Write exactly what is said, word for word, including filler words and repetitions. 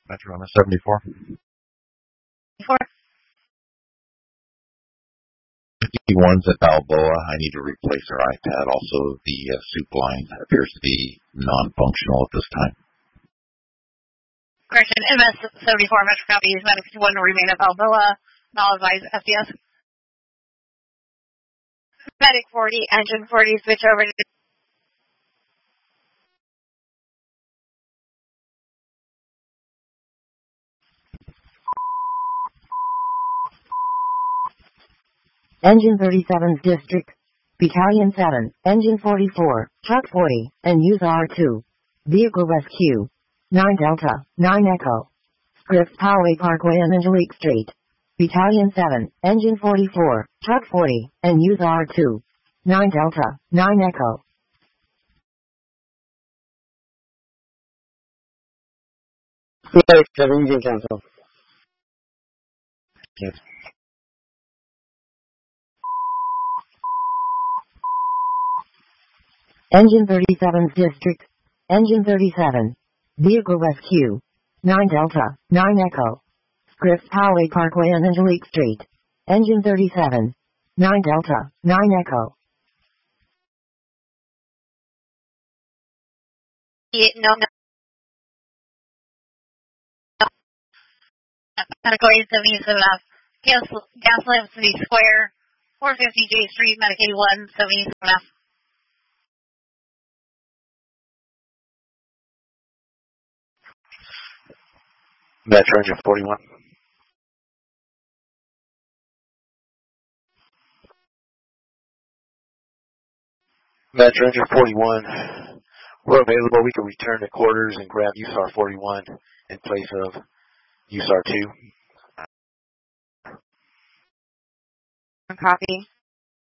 Metro on the seventy-four. Four. fifty-one's at Balboa. I need to replace our iPad. Also, the uh, soup line appears to be non-functional at this time. Correction, M S seventy-four, Metro copies, Medic fifty-one will remain at Balboa. Null advise F D S. Medic forty, Engine forty, switch over to Engine thirty-seven's District, Battalion seven, Engine forty-four, Truck forty, and Use R two. Vehicle Rescue. nine Delta, nine Echo. Scripps Poway Parkway and Angelique Street. Battalion seven, Engine forty-four, Truck forty, and Use R two. nine Delta, nine Echo. Yes, seven engine cancel. Yes. Engine thirty-seven's District, Engine thirty-seven. Vehicle Rescue. nine Delta, nine Echo. Scripps Poway Parkway and Angelique Street. Engine thirty-seven. nine Delta, nine Echo. no, no. Medical eight seventy-seven F. Gas, Gaslamp City Square, four fifty J Street, Medic eighty-one, seventy-seven F. Metro Engine forty-one. Metro Engine forty-one. We're available. We can return to quarters and grab U S A R forty-one in place of U S A R two. Copy.